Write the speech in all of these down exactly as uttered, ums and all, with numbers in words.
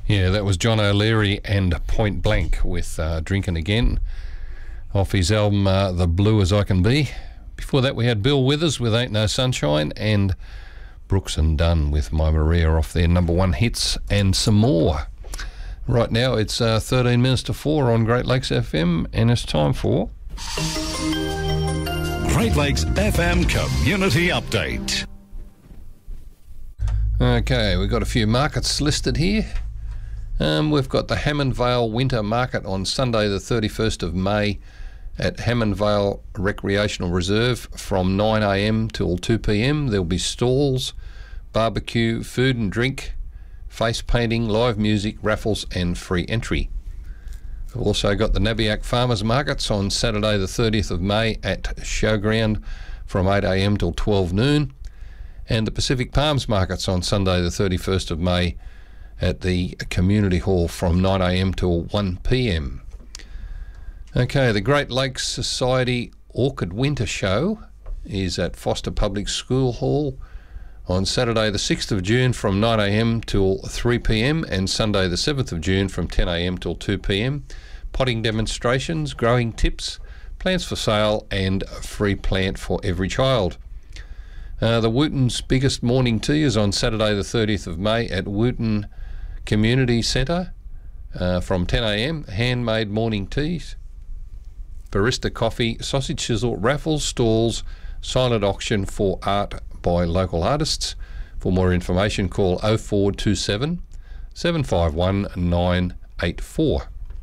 Yeah, that was John O'Leary and Point Blank with uh, Drinking Again off his album uh, The Blue As I Can Be. Before that we had Bill Withers with Ain't No Sunshine and Brooks and Dunn with My Maria off their number one hits and some more. Right now it's uh, thirteen minutes to four on Great Lakes F M and it's time for Great Lakes F M Community Update. Okay, we've got a few markets listed here. Um, we've got the Hammond Vale Winter Market on Sunday the thirty-first of May at Hammond Vale Recreational Reserve from nine a m till two p m. There'll be stalls, barbecue, food and drink, face painting, live music, raffles and free entry. We've also got the Nabiac Farmers Markets on Saturday the thirtieth of May at Showground from eight a m till twelve noon, and the Pacific Palms Markets on Sunday the thirty-first of May at the Community Hall from nine a m till one p m. Okay, the Great Lakes Society Orchid Winter Show is at Foster Public School Hall on Saturday the sixth of June from nine a m till three p m and Sunday the seventh of June from ten a m till two p m. Potting demonstrations, growing tips, plants for sale and a free plant for every child. Uh, the Wooton's biggest morning tea is on Saturday the thirtieth of May at Wooton Community Centre uh, from ten a m. Handmade morning teas, barista coffee, sausage sizzle, raffles, stalls, silent auction for art by local artists. For more information call oh four two seven, seven five one, nine eight four.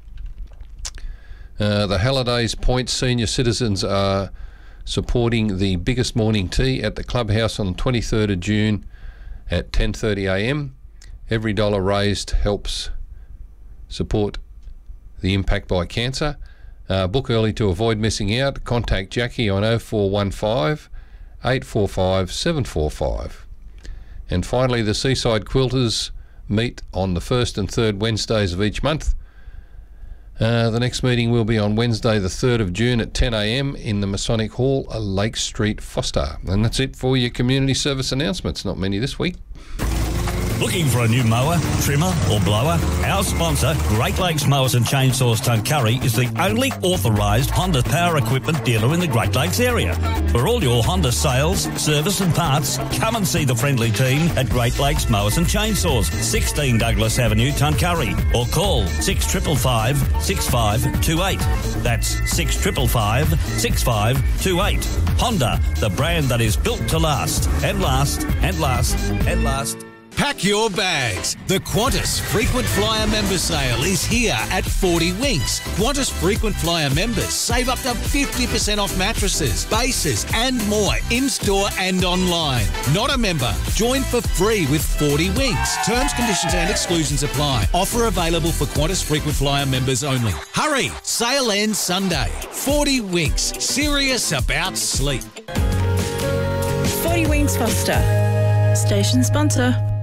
Uh, the Hallidays Point senior citizens are supporting the biggest morning tea at the clubhouse on the twenty-third of June at ten thirty a m. Every dollar raised helps support the impact by cancer. Uh, book early to avoid missing out. Contact Jackie on oh four one five, eight four five, seven four five. And finally, the Seaside Quilters meet on the first and third Wednesdays of each month. Uh, the next meeting will be on Wednesday the third of June at ten a m in the Masonic Hall, Lake Street, Foster. And that's it for your community service announcements. Not many this week. Looking for a new mower, trimmer or blower? Our sponsor, Great Lakes Mowers and Chainsaws Tuncurry, is the only authorised Honda power equipment dealer in the Great Lakes area. For all your Honda sales, service and parts, come and see the friendly team at Great Lakes Mowers and Chainsaws, sixteen Douglas Avenue, Tuncurry, or call six five five, six five two eight. That's six five five, six five two eight. Honda, the brand that is built to last, and last, and last, and last. Pack your bags. The Qantas Frequent Flyer Member Sale is here at forty Winks. Qantas Frequent Flyer members save up to fifty percent off mattresses, bases and more in-store and online. Not a member? Join for free with forty Winks. Terms, conditions and exclusions apply. Offer available for Qantas Frequent Flyer members only. Hurry! Sale ends Sunday. forty Winks. Serious about sleep. forty Winks Foster. Station sponsor.